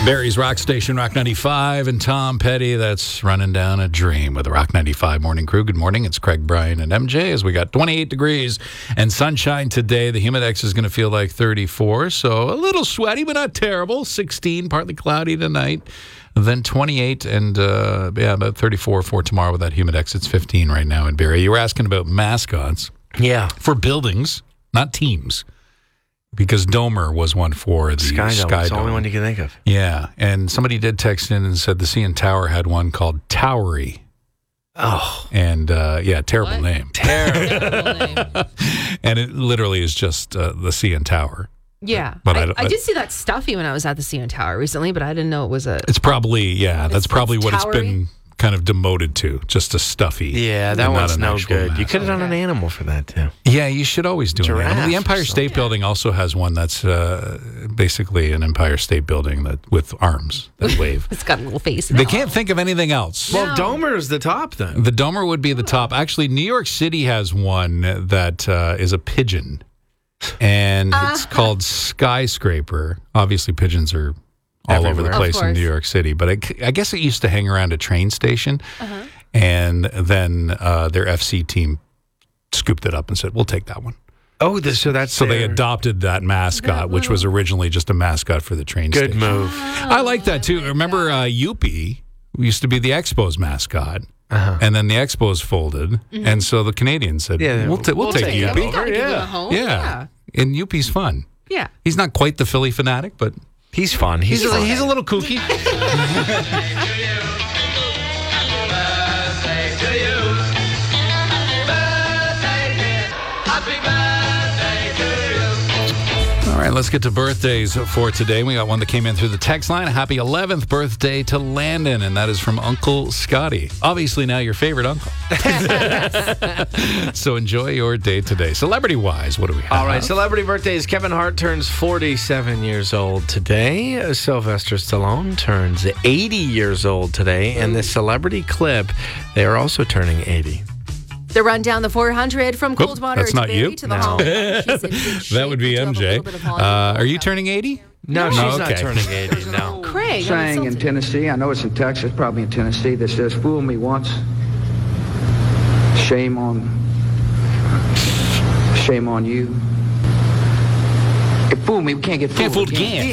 Barry's Rock Station, Rock 95, and Tom Petty. That's Running Down a Dream with the Rock 95 Morning Crew. Good morning. It's Craig, Brian, and MJ as we got 28 degrees and sunshine today. The humidex is going to feel like 34, so a little sweaty, but not terrible. 16, partly cloudy tonight. Then 28 and, about 34 for tomorrow with that humidex. It's 15 right now in Barrie. You were asking about mascots. Yeah. For buildings, not teams. Because Domer was one for the Sky Dome. It's the only one you can think of. Yeah, and somebody did text in and said the CN Tower had one called Towery. Oh. And, terrible name. Terrible name. And it literally is just the CN Tower. Yeah. But I did see that stuffy when I was at the CN Tower recently, but I didn't know it was a... It's probably, that's probably what towery? It's been kind of demoted to, just a stuffy. Yeah, that one's no good. Mask. You could have done an animal for that, too. Yeah, you should always do an animal. The Empire State Building also has one that's basically an Empire State Building that with arms that wave. It's got a little face. They can't think of anything else. Well, Domer is the top, then. The Domer would be the top. Actually, New York City has one that is a pigeon, and it's called Skyscraper. Obviously, pigeons are all over the place in New York City, but I guess it used to hang around a train station, and then their FC team scooped it up and said, we'll take that one. Oh, so they adopted that mascot, which was originally just a mascot for the train station. Good move. I like that, too. Remember Youppi used to be the Expos mascot, and then the Expos folded, and so the Canadians said, we'll take Youppi. We gotta give him a home. Yeah. And Youppi's fun. Yeah. He's not quite the Philly fanatic, but... He's fun. He's a little kooky. All right, let's get to birthdays for today. We got one that came in through the text line. Happy 11th birthday to Landon, and that is from Uncle Scotty. Obviously now your favorite uncle. So enjoy your day today. Celebrity-wise, what do we have? All right, celebrity birthdays. Kevin Hart turns 47 years old today. Sylvester Stallone turns 80 years old today. And the celebrity clip, they are also turning 80. The rundown, the 400 from Coldwater that's not to you. Barrie to the Hall. That would be MJ. Are you turning 80? No, she's not turning 80, no. Craig, Saying in Tennessee, I know it's in Texas, probably in Tennessee, that says, fool me once, shame on you. If fool me, we can't get fooled again.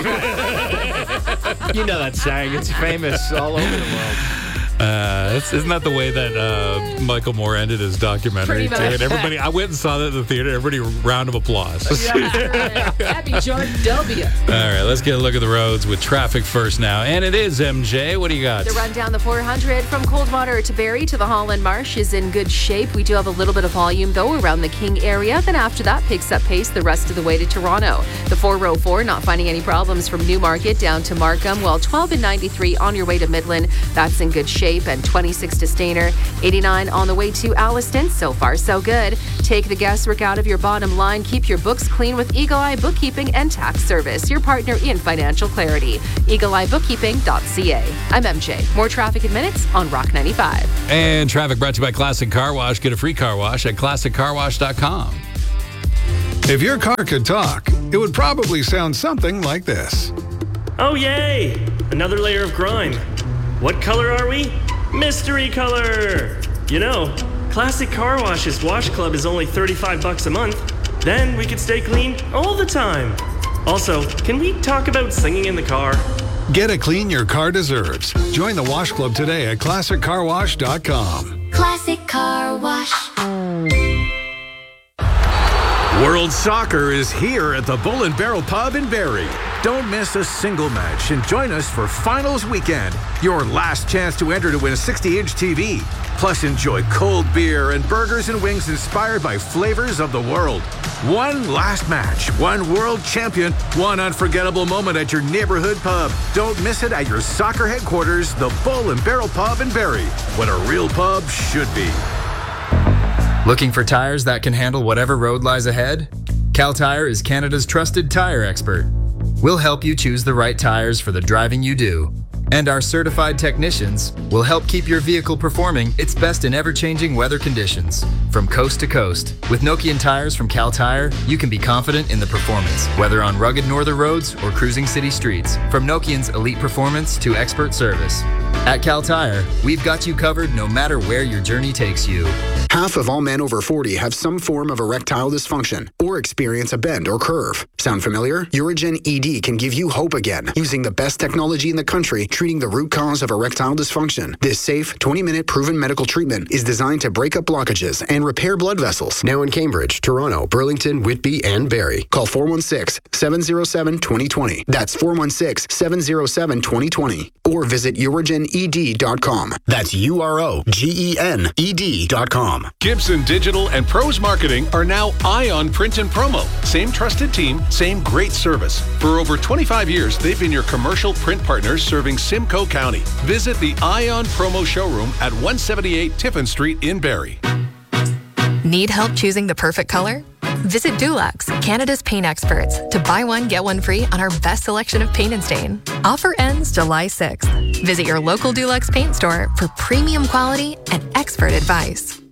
You know that saying. It's famous all over the world. Isn't that the way that Michael Moore ended his documentary? And everybody, I went and saw that in the theater. Everybody, round of applause. Happy George W. All right, let's get a look at the roads with traffic first now. And it is MJ. What do you got? The rundown, the 400 from Coldwater to Barrie to the Holland Marsh is in good shape. We do have a little bit of volume, though, around the King area. Then after that, picks up pace the rest of the way to Toronto. The 404 not finding any problems from Newmarket down to Markham, while 12 and 93 on your way to Midland. That's in good shape. And 26 to Stainer, 89 on the way to Alliston. So far, so good. Take the guesswork out of your bottom line. Keep your books clean with Eagle Eye Bookkeeping and Tax Service, your partner in financial clarity. EagleEyeBookkeeping.ca. I'm MJ. More traffic in minutes on Rock 95. And traffic brought to you by Classic Car Wash. Get a free car wash at ClassicCarWash.com. If your car could talk, it would probably sound something like this. Oh, yay! Another layer of grime. What color are we? Mystery color! You know, Classic Car Wash's Wash Club is only $35 a month. Then we could stay clean all the time. Also, can we talk about singing in the car? Get a clean your car deserves. Join the Wash Club today at ClassicCarWash.com. Classic Car Wash. World Soccer is here at the Bull and Barrel Pub in Barrie. Don't miss a single match and join us for Finals Weekend, your last chance to enter to win a 60-inch TV. Plus, enjoy cold beer and burgers and wings inspired by flavors of the world. One last match, one world champion, one unforgettable moment at your neighborhood pub. Don't miss it at your soccer headquarters, the Bull and Barrel Pub in Barrie, what a real pub should be. Looking for tires that can handle whatever road lies ahead? Cal Tire is Canada's trusted tire expert. We'll help you choose the right tires for the driving you do. And our certified technicians will help keep your vehicle performing its best in ever-changing weather conditions. From coast to coast, with Nokian tires from Cal Tire, you can be confident in the performance, whether on rugged northern roads or cruising city streets. From Nokian's elite performance to expert service. At Cal Tire, we've got you covered no matter where your journey takes you. Half of all men over 40 have some form of erectile dysfunction or experience a bend or curve. Sound familiar? Urigen ED can give you hope again using the best technology in the country treating the root cause of erectile dysfunction. This safe, 20-minute proven medical treatment is designed to break up blockages and repair blood vessels. Now in Cambridge, Toronto, Burlington, Whitby, and Barrie. Call 416-707-2020. That's 416-707-2020. Or visit urigened.com. That's UROGENED.com. Gibson Digital and Pros Marketing are now Ion Print and Promo. Same trusted team, same great service. For over 25 years, they've been your commercial print partners serving Simcoe County. Visit the Ion Promo showroom at 178 Tiffin Street in Barrie. Need help choosing the perfect color? Visit Dulux, Canada's paint experts, to buy one, get one free on our best selection of paint and stain. Offer ends July 6th. Visit your local Dulux paint store for premium quality and expert advice.